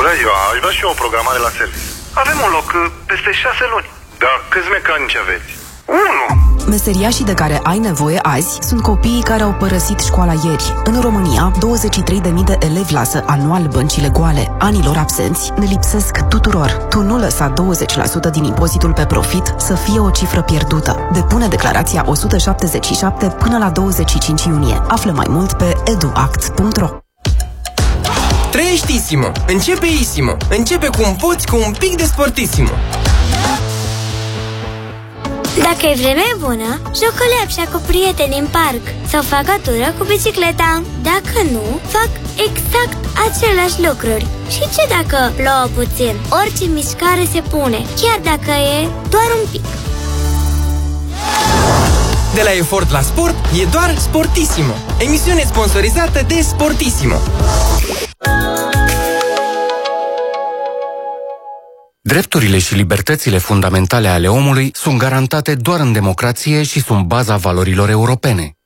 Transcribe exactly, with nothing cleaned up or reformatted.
Bună ziua, aș vrea și eu o programare la serviciu. Avem un loc peste șase luni. Da, câți mecanici aveți? Unu. Meseriașii de care ai nevoie azi sunt copiii care au părăsit școala ieri. În România, douăzeci și trei de mii de elevi lasă anual băncile goale. Anilor absenți ne lipsesc tuturor. Tu nu lăsa douăzeci la sută din impozitul pe profit să fie o cifră pierdută. Depune declarația o sută șaptezeci și șapte până la douăzeci și cinci iunie. Află mai mult pe eduact punct ro. Trăiești Isimo. Începe Isimo. Începe cum poți cu un pic de Sportissimo. Dacă e vreme bună, joc o leapșa cu prieteni în parc sau fac o tură cu bicicleta. Dacă nu, fac exact aceleași lucruri. Și ce dacă plouă puțin? Orice mișcare se pune, chiar dacă e doar un pic. De la efort la sport, e doar Sportissimo. Emisiune sponsorizată de Sportissimo. Drepturile și libertățile fundamentale ale omului sunt garantate doar în democrație și sunt baza valorilor europene.